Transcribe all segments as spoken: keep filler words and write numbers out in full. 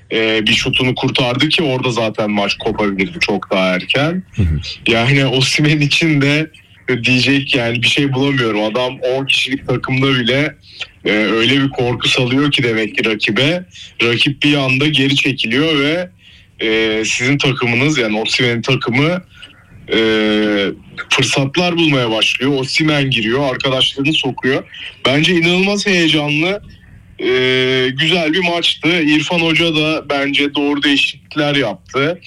e, bir şutunu kurtardı ki orada zaten maç kopabilirdi çok daha erken. Yani Osimhen için de diyecek yani bir şey bulamıyorum. Adam on kişilik takımda bile e, öyle bir korku salıyor ki demek ki rakibe. Rakip bir anda geri çekiliyor ve e, sizin takımınız, yani Osimhen'in takımı e, fırsatlar bulmaya başlıyor. Osimhen giriyor, arkadaşlarını sokuyor. Bence inanılmaz heyecanlı, e, güzel bir maçtı. İrfan Hoca da bence doğru değişiklikler yaptı.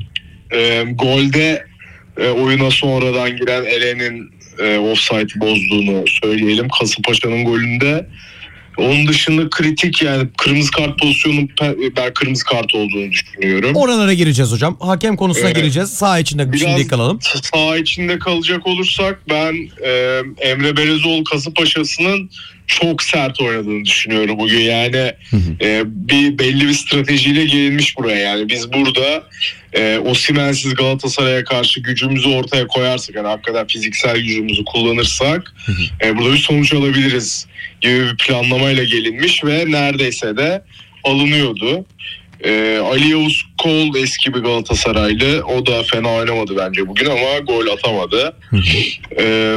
E, golde e, oyuna sonradan giren Eren'in e, offside'ı bozduğunu söyleyelim. Kasımpaşa'nın golünde. Onun dışında kritik, yani kırmızı kart pozisyonu, ben kırmızı kart olduğunu düşünüyorum. Oralara gireceğiz hocam. Hakem konusuna evet. gireceğiz. Saha içinde şimdi kalalım. Saha içinde kalacak olursak ben e, Emre Belezoğlu Kasımpaşa'sının çok sert oynadığını düşünüyorum bugün. Yani e, bir belli bir stratejiyle gelinmiş buraya. Yani biz burada e, Osimhen'siz Galatasaray'a karşı gücümüzü ortaya koyarsak, yani hakikaten fiziksel gücümüzü kullanırsak e, burada bir sonuç alabiliriz gibi bir planlamayla gelinmiş ve neredeyse de alınıyordu. Ee, Ali Yavuz Kol eski bir Galatasaraylı. O da fena oynamadı bence bugün ama gol atamadı. ee,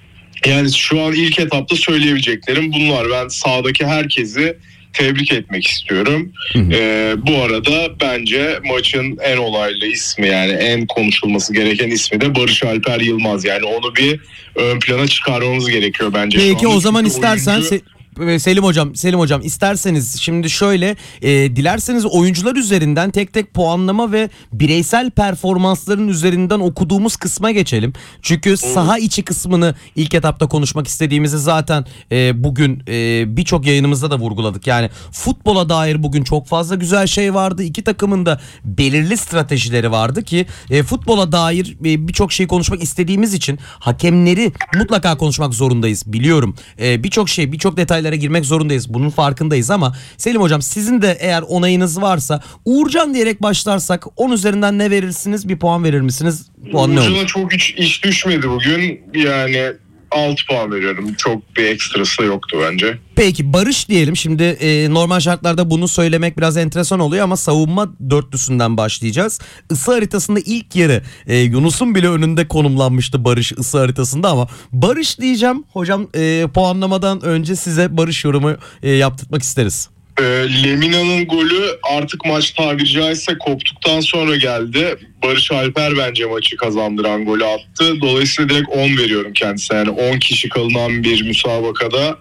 yani şu an ilk etapta söyleyebileceklerim bunlar. Ben sahadaki herkesi tebrik etmek istiyorum. Ee, bu arada bence maçın en olaylı ismi, yani en konuşulması gereken ismi de Barış Alper Yılmaz. Yani onu bir ön plana çıkarmamız gerekiyor bence. Peki şu o zaman istersen... oyuncu... Se- Selim hocam, Selim hocam isterseniz şimdi şöyle e, dilerseniz oyuncular üzerinden tek tek puanlama ve bireysel performansların üzerinden okuduğumuz kısma geçelim. Çünkü saha içi kısmını ilk etapta konuşmak istediğimizi zaten e, bugün e, birçok yayınımızda da vurguladık. Yani futbola dair bugün çok fazla güzel şey vardı. İki takımın da belirli stratejileri vardı ki e, futbola dair e, birçok şeyi konuşmak istediğimiz için hakemleri mutlaka konuşmak zorundayız. Biliyorum e, birçok şey, birçok detaylar girmek zorundayız. Bunun farkındayız ama Selim hocam sizin de eğer onayınız varsa Uğurcan diyerek başlarsak on üzerinden ne verirsiniz? Bir puan verir misiniz? Puan ne olur? Uğurcan'a çok hiç iş düşmedi bugün. Yani altı puan veriyorum. Çok bir ekstrası yoktu bence. Peki Barış diyelim. Şimdi e, normal şartlarda bunu söylemek biraz enteresan oluyor ama savunma dörtlüsünden başlayacağız. Isı haritasında ilk yarı e, Yunus'un bile önünde konumlanmıştı Barış ısı haritasında ama Barış diyeceğim. Hocam e, puanlamadan önce size Barış yorumu e, yaptırmak isteriz. E, Lemina'nın golü artık maç tabiri caizse koptuktan sonra geldi. Barış Alper bence maçı kazandıran golü attı. Dolayısıyla direkt on veriyorum kendisine. Yani on kişi kalınan bir müsabakada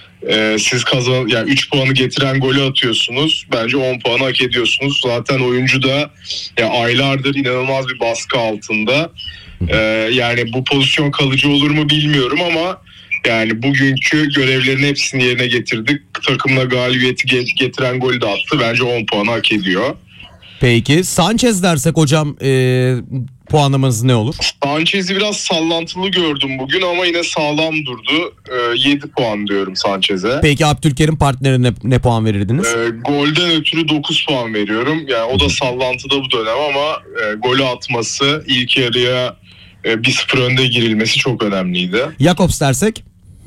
e, siz kazan, yani üç puanı getiren golü atıyorsunuz. Bence on puanı hak ediyorsunuz. Zaten oyuncu da ya aylardır inanılmaz bir baskı altında. E, yani bu pozisyon kalıcı olur mu bilmiyorum ama yani bugünkü görevlerin hepsini yerine getirdik. Takımla galibiyeti getiren golü de attı. Bence on puanı hak ediyor. Peki Sanchez dersek hocam e, puanlamanız ne olur? Sanchez'i biraz sallantılı gördüm bugün ama yine sağlam durdu. E, yedi puan diyorum Sanchez'e. Peki Abdülkerim partnerine ne puan verirdiniz? E, golden ötürü dokuz puan veriyorum. Yani o da sallantıda bu dönem ama e, golü atması, ilk yarıya e, bir sıfır önde girilmesi çok önemliydi. Jakobs dersek?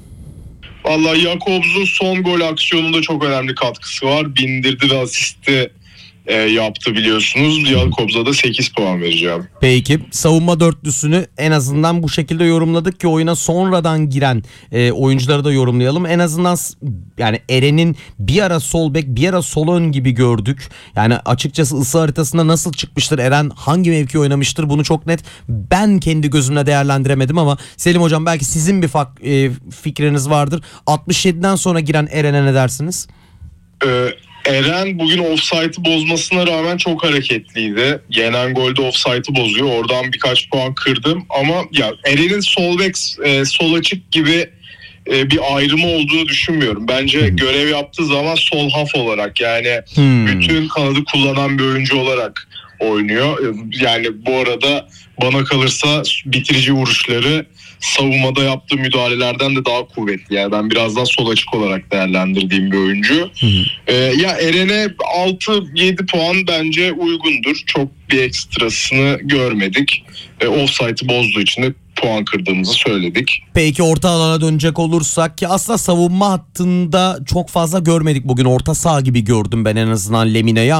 Vallahi Jakobs'un son gol aksiyonunda çok önemli katkısı var. Bindirdi ve asisti e, yaptı biliyorsunuz. Jakobs'a da sekiz puan vereceğim. Peki savunma dörtlüsünü en azından bu şekilde yorumladık ki oyuna sonradan giren e, oyuncuları da yorumlayalım. En azından yani Eren'in bir ara sol bek bir ara sol ön gibi gördük. Yani açıkçası ısı haritasında nasıl çıkmıştır Eren, hangi mevki oynamıştır bunu çok net ben kendi gözümle değerlendiremedim ama Selim hocam belki sizin bir fak, e, fikriniz vardır. altmış yediden sonra giren Eren'e ne dersiniz? Ee, Eren bugün offside'ı bozmasına rağmen çok hareketliydi. Yenen golde offside'ı bozuyor. Oradan birkaç puan kırdım ama ya Eren'in sol bek, e, sol açık gibi e, bir ayrımı olduğunu düşünmüyorum. Bence hmm. görev yaptığı zaman sol haf olarak, yani hmm. bütün kanadı kullanan bir oyuncu olarak oynuyor. Yani bu arada bana kalırsa bitirici vuruşları savunmada yaptığı müdahalelerden de daha kuvvetli. Yani ben biraz daha sol açık olarak değerlendirdiğim bir oyuncu. Hı hı. Ee, ya Eren'e altı yedi puan bence uygundur. Çok bir ekstrasını görmedik. Ee, offside'ı bozduğu için de puan kırdığımızı söyledik. Peki orta alana dönecek olursak ki aslında savunma hattında çok fazla görmedik bugün. Orta saha gibi gördüm ben en azından Lemina'yı.